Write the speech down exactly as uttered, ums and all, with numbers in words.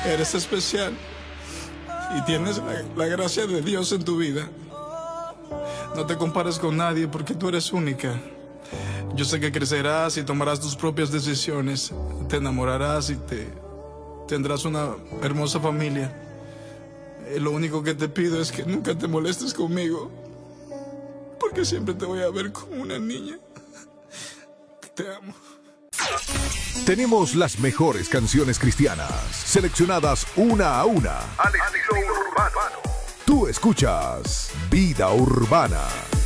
Eres especial y tienes la, la gracia de Dios en tu vida. No te compares con nadie porque tú eres única. Yo sé que crecerás y tomarás tus propias decisiones. Te enamorarás y te tendrás una hermosa familia. Eh, Lo único que te pido es que nunca te molestes conmigo, porque siempre te voy a ver como una niña. Te amo. Tenemos las mejores canciones cristianas, seleccionadas una a una, al estilo urbano. Tú escuchas Vida Urbana.